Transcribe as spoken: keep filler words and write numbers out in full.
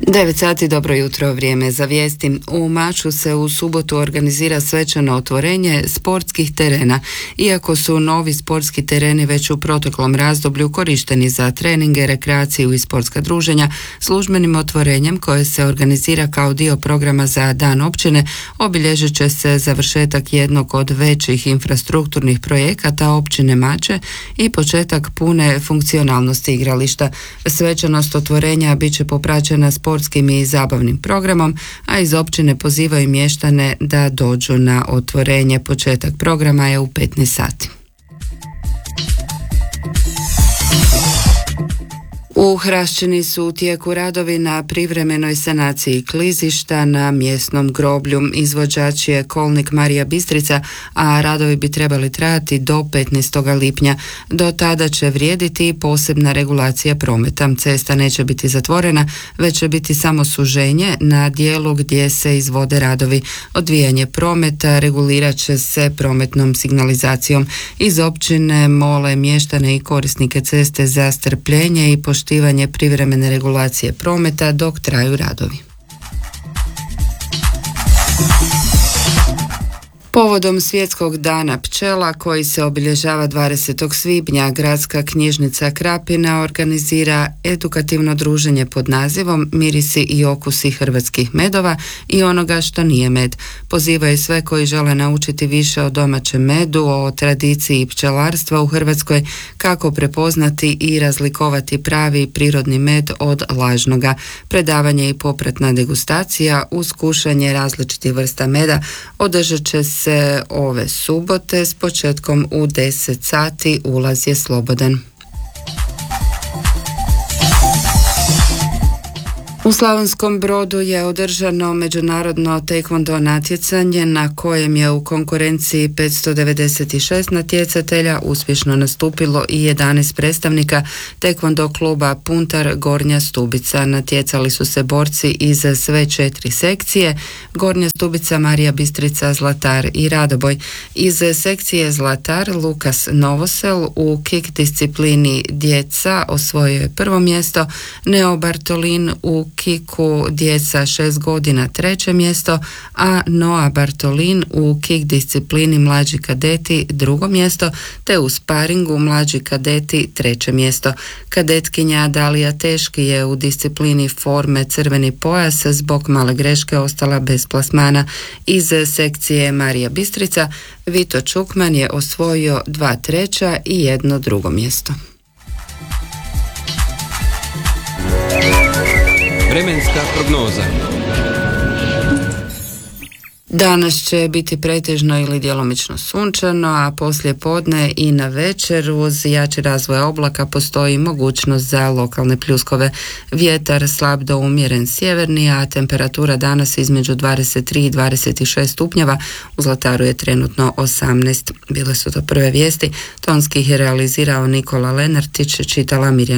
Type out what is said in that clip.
devet sati, dobro jutro, vrijeme za vijesti. U Maču se u subotu organizira svečano otvorenje sportskih terena. Iako su novi sportski tereni već u proteklom razdoblju korišteni za treninge, rekreaciju i sportska druženja, službenim otvorenjem koje se organizira kao dio programa za Dan općine obilježit će se završetak jednog od većih infrastrukturnih projekata općine Mače i početak pune funkcionalnosti igrališta. Svečanost otvorenja bit će popraćena sportskim i zabavnim programom, a iz općine pozivaju mještane da dođu na otvorenje. Početak programa je u petnaest sati. U Hrašćini su u tijeku radovi na privremenoj sanaciji klizišta na mjesnom groblju. Izvođač je Kolnik Marija Bistrica, a radovi bi trebali trajati do petnaestog lipnja. Do tada će vrijediti posebna regulacija prometa. Cesta neće biti zatvorena, već će biti samo suženje na dijelu gdje se izvode radovi. Odvijanje prometa regulirat će se prometnom signalizacijom. Iz općine mole mještane i korisnike ceste za strpljenje i poštivanje privremene regulacije prometa dok traju radovi. Povodom Svjetskog dana pčela koji se obilježava dvadesetog svibnja, Gradska knjižnica Krapina organizira edukativno druženje pod nazivom Mirisi i okusi hrvatskih medova i onoga što nije med. Pozivaju sve koji žele naučiti više o domaćem medu, o tradiciji pčelarstva u Hrvatskoj, kako prepoznati i razlikovati pravi prirodni med od lažnoga. Predavanje i popratna degustacija uz kušanje različitih vrsta meda održat će se se ove subote s početkom u deset sati. Ulaz je slobodan. U Slavonskom Brodu je održano međunarodno taekwondo natjecanje na kojem je u konkurenciji petsto devedeset šest natjecatelja uspješno nastupilo i jedanaest predstavnika taekwondo kluba Puntar Gornja Stubica. Natjecali su se borci iz sve četiri sekcije: Gornja Stubica, Marija Bistrica, Zlatar i Radoboj. Iz sekcije Zlatar Lukas Novosel u kick disciplini djeca osvojio je prvo mjesto, Neo Bartolin u kiku djeca šest godina treće mjesto, a Noa Bartolin u kik disciplini mlađi kadeti drugo mjesto, te u sparingu mlađi kadeti treće mjesto. Kadetkinja Dalija Teški je u disciplini forme crveni pojas zbog male greške ostala bez plasmana. Iz sekcije Marija Bistrica Vito Čukman je osvojio dva treća i jedno drugo mjesto. Vremenska prognoza. Danas će biti pretežno ili djelomično sunčano, a poslije podne i na večer uz jači razvoj oblaka postoji mogućnost za lokalne pljuskove. Vjetar slab do umjeren sjeverni, a temperatura danas između dvadeset tri i dvadeset šest stupnjeva. U Zlataru je trenutno osamnaest. Bile su to prve vijesti. Tonski ih je realizirao Nikola Lenartić, čitala Mirjana